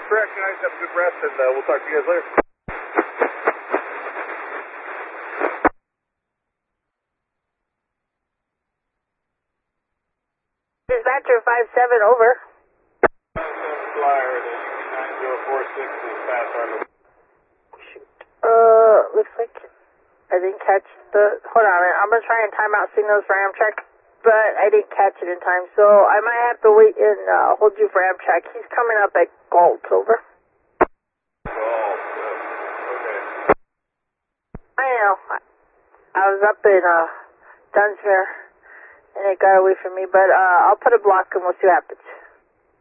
correct, guys. Have a good rest, and we'll talk to you guys later. Dispatcher 5-7, over. Flyer, the 9046 is past our location. Looks like I didn't catch the, hold on a minute, I'm going to try and time out signals for Amtrak, but I didn't catch it in time, so I might have to wait and hold you for Amtrak. He's coming up at Galt, over. Galt, okay. I know, I was up in Dunsmuir, and it got away from me, but I'll put a block and we'll see what happens.